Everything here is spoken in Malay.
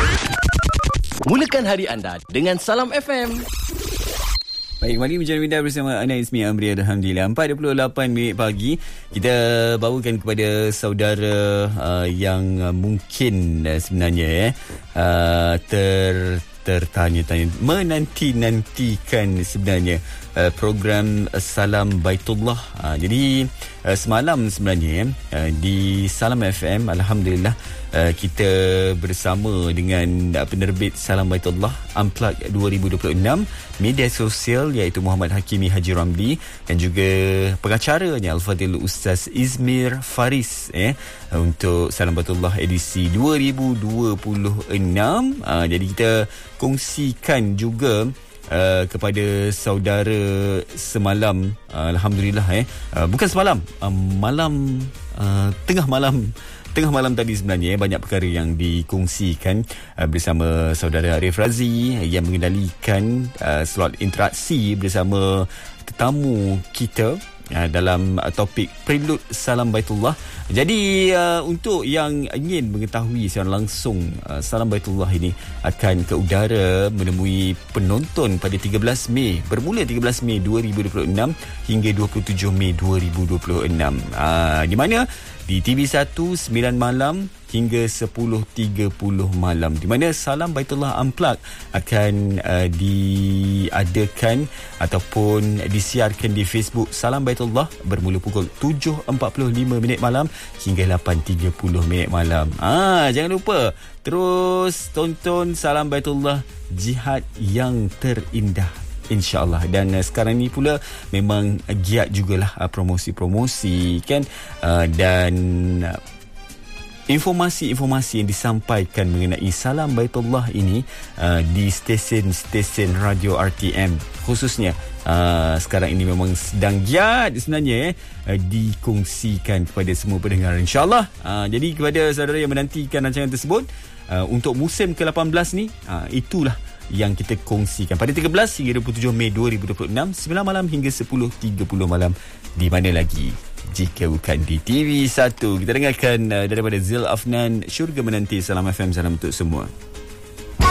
Mulakan hari anda dengan Salam FM. Baik, kembali Bincang Minda bersama Ana Ismi Amri. Alhamdulillah 4:28 minit pagi. Kita bawakan kepada saudara yang mungkin sebenarnya tertanya-tanya, menanti-nantikan sebenarnya program Salam Baitullah. Jadi semalam sebenarnya di Salam FM, Alhamdulillah, kita bersama dengan penerbit Salam Baitullah Unplugged 2026, media sosial iaitu Muhammad Hakimi Haji Ramli dan juga pengacaranya Al-Fadhil Ustaz Izmir Faris untuk Salam Baitullah edisi 2026. Jadi kita kongsikan juga kepada saudara semalam, Alhamdulillah, bukan semalam, tengah malam tadi sebenarnya banyak perkara yang dikongsikan bersama saudara Arif Razi yang mengendalikan slot interaksi bersama tetamu kita dalam topik Prelude Salam Baitullah. Jadi untuk yang ingin mengetahui secara langsung Salam Baitullah ini akan ke udara menemui penonton pada 13 Mei, bermula 13 Mei 2026 hingga 27 Mei 2026. Di mana? Di TV1 9 malam hingga 10.30 malam, di mana Salam Baitullah Unplugged akan diadakan ataupun disiarkan di Facebook Salam Baitullah bermula pukul 7.45 malam hingga 8.30 malam. Jangan lupa terus tonton Salam Baitullah, jihad yang terindah, InsyaAllah. Dan sekarang ni pula memang giat jugalah promosi-promosi kan, dan informasi-informasi yang disampaikan mengenai Salam Baitullah ini di stesen-stesen radio RTM khususnya sekarang ini memang sedang giat sebenarnya dikongsikan kepada semua pendengar, insyaAllah. Jadi kepada saudara yang menantikan rancangan tersebut untuk musim ke-18 ni, itulah yang kita kongsikan pada 13 hingga 27 Mei 2026, 9 malam hingga 10.30 malam. Di mana lagi jika bukan di TV1. Kita dengarkan daripada Zil Afnan, Syurga Menanti. Salam FM, salam untuk semua.